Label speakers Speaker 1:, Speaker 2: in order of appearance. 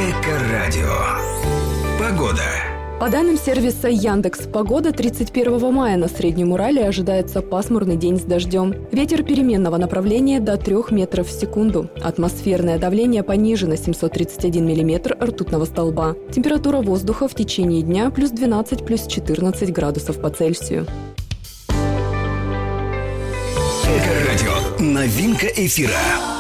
Speaker 1: Эко-радио. Погода.
Speaker 2: По данным сервиса Яндекс.Погода, 31 мая на Среднем Урале ожидается пасмурный день с дождем. Ветер переменного направления до 3 метров в секунду. Атмосферное давление понижено 731 миллиметр ртутного столба. Температура воздуха в течение дня плюс 12, плюс 14 градусов по Цельсию.
Speaker 1: Эко-радио. Новинка эфира.